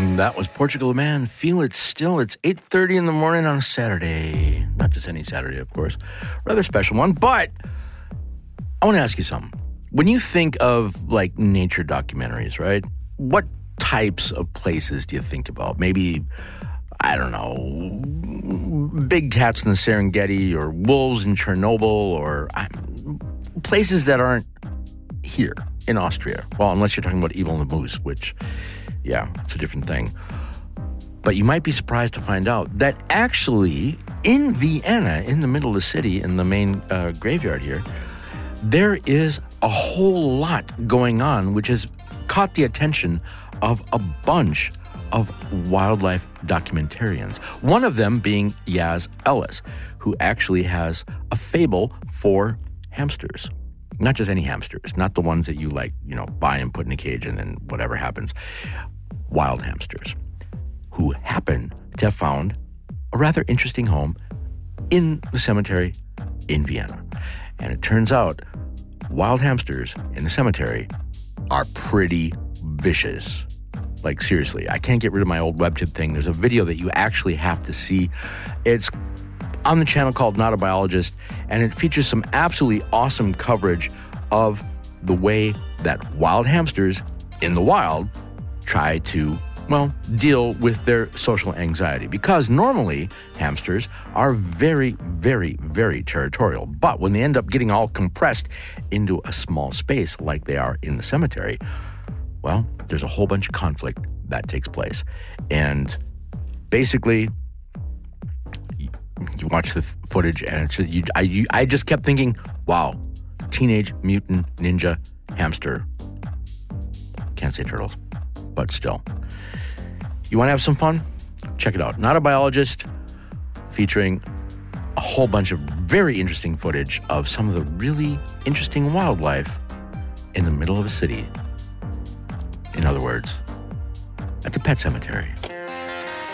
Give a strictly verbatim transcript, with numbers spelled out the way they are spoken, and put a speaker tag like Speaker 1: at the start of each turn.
Speaker 1: That was Portugal Man. Feel it still. It's eight thirty in the morning on a Saturday. Not just any Saturday, of course. Rather special one. But I want to ask you something. When you think of, like, nature documentaries, right? What types of places do you think about? Maybe, I don't know, big cats in the Serengeti or wolves in Chernobyl or uh, places that aren't here in Austria. Well, unless you're talking about Evil and the Moose, which... yeah, it's a different thing. But you might be surprised to find out that actually in Vienna, in the middle of the city, in the main uh, graveyard here, there is a whole lot going on which has caught the attention of a bunch of wildlife documentarians. One of them being Yaz Ellis, who actually has a fable for hamsters. Not just any hamsters, not the ones that you like, you know, buy and put in a cage and then whatever happens. Wild hamsters who happen to have found a rather interesting home in the cemetery in Vienna. And it turns out wild hamsters in the cemetery are pretty vicious. Like, seriously, I can't get rid of my old WebTip thing. There's a video that you actually have to see. It's on the channel called Not a Biologist, and it features some absolutely awesome coverage of the way that wild hamsters in the wild try to, well, deal with their social anxiety. Because normally hamsters are very, very, very territorial. But when they end up getting all compressed into a small space like they are in the cemetery, well, there's a whole bunch of conflict that takes place. And basically, you watch the footage, and it's just, you, I, you, I just kept thinking, wow, Teenage Mutant Ninja Hamster. Can't say turtles, but still. You want to have some fun? Check it out. Not a Biologist, featuring a whole bunch of very interesting footage of some of the really interesting wildlife in the middle of a city. In other words, at the pet cemetery.